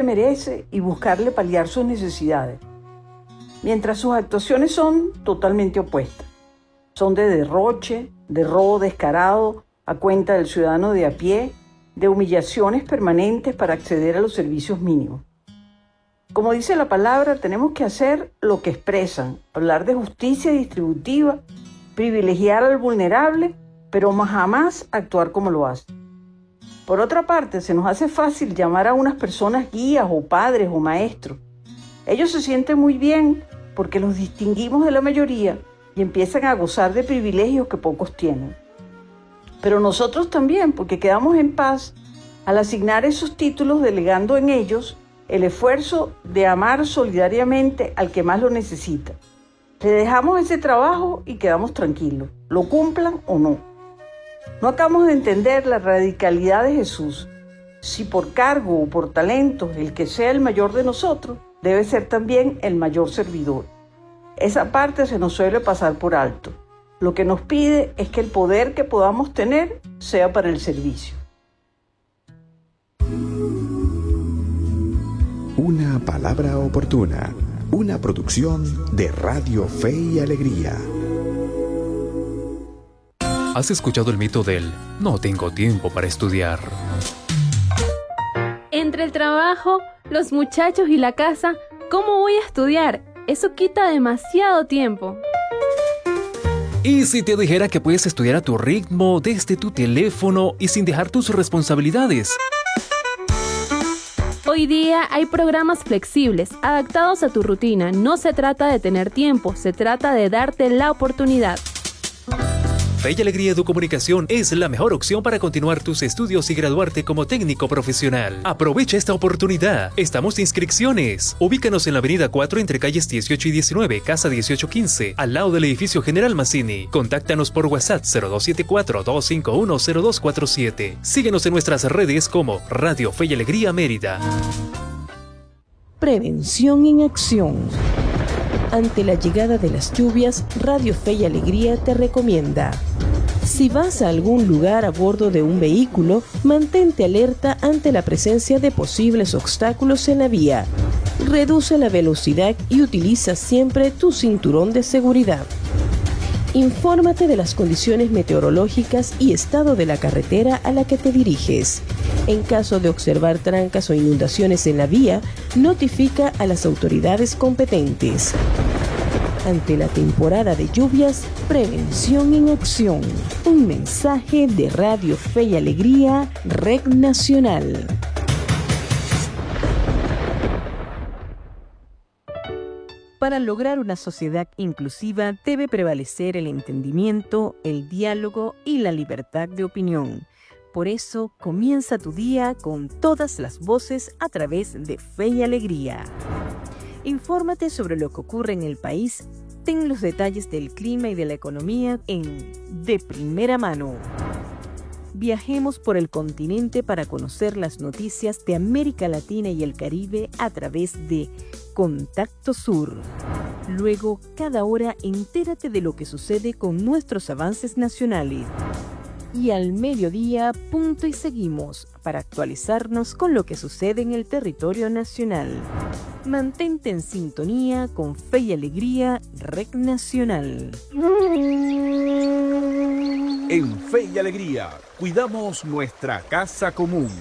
merece y buscarle paliar sus necesidades, mientras sus actuaciones son totalmente opuestas. Son de derroche, de robo descarado a cuenta del ciudadano de a pie, de humillaciones permanentes para acceder a los servicios mínimos. Como dice la palabra, tenemos que hacer lo que expresan, hablar de justicia distributiva, privilegiar al vulnerable, pero jamás actuar como lo hacen. Por otra parte, se nos hace fácil llamar a unas personas guías o padres o maestros. Ellos se sienten muy bien porque los distinguimos de la mayoría y empiezan a gozar de privilegios que pocos tienen. Pero nosotros también, porque quedamos en paz al asignar esos títulos, delegando en ellos el esfuerzo de amar solidariamente al que más lo necesita. Le dejamos ese trabajo y quedamos tranquilos, lo cumplan o no. No acabamos de entender la radicalidad de Jesús. Si por cargo o por talento el que sea el mayor de nosotros, debe ser también el mayor servidor. Esa parte se nos suele pasar por alto. Lo que nos pide es que el poder que podamos tener sea para el servicio. Una palabra oportuna. Una producción de Radio Fe y Alegría. ¿Has escuchado el mito del "no tengo tiempo para estudiar"? Entre el trabajo, los muchachos y la casa, ¿cómo voy a estudiar? Eso quita demasiado tiempo. ¿Y si te dijera que puedes estudiar a tu ritmo, desde tu teléfono y sin dejar tus responsabilidades? Hoy día hay programas flexibles, adaptados a tu rutina. No se trata de tener tiempo, se trata de darte la oportunidad. Fe y Alegría Educomunicación es la mejor opción para continuar tus estudios y graduarte como técnico profesional. Aprovecha esta oportunidad. Estamos de inscripciones. Ubícanos en la avenida 4 entre calles 18 y 19, casa 1815, al lado del edificio General Mazzini. Contáctanos por WhatsApp 0274-251-0247. Síguenos en nuestras redes como Radio Fe y Alegría Mérida. Prevención en acción. Ante la llegada de las lluvias, Radio Fe y Alegría te recomienda: si vas a algún lugar a bordo de un vehículo, mantente alerta ante la presencia de posibles obstáculos en la vía. Reduce la velocidad y utiliza siempre tu cinturón de seguridad. Infórmate de las condiciones meteorológicas y estado de la carretera a la que te diriges. En caso de observar trancas o inundaciones en la vía, notifica a las autoridades competentes. Ante la temporada de lluvias, prevención en acción. Un mensaje de Radio Fe y Alegría, Red Nacional. Para lograr una sociedad inclusiva debe prevalecer el entendimiento, el diálogo y la libertad de opinión. Por eso, comienza tu día con todas las voces a través de Fe y Alegría. Infórmate sobre lo que ocurre en el país. Ten los detalles del clima y de la economía en De Primera Mano. Viajemos por el continente para conocer las noticias de América Latina y el Caribe a través de Contacto Sur. Luego, cada hora, entérate de lo que sucede con nuestros avances nacionales. Y al mediodía, punto y seguimos para actualizarnos con lo que sucede en el territorio nacional. Mantente en sintonía con Fe y Alegría, Red Nacional. En Fe y Alegría, cuidamos nuestra casa común.